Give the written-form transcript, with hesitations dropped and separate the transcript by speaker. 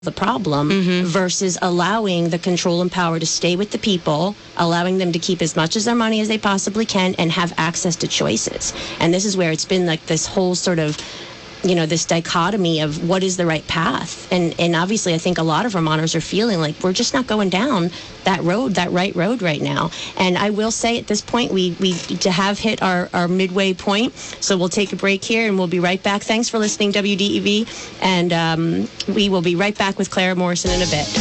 Speaker 1: the problem versus allowing the control and power to stay with the people, allowing them to keep as much of their money as they possibly can and have access to choices. And this is where it's been like this whole sort of, this dichotomy of what is the right path. And obviously I think a lot of Vermonters are feeling like we're just not going down that road, that right road right now. And I will say at this point, we have hit our midway point. So we'll take a break here and we'll be right back. Thanks for listening, WDEV. And we will be right back with Clara Morrison in a bit.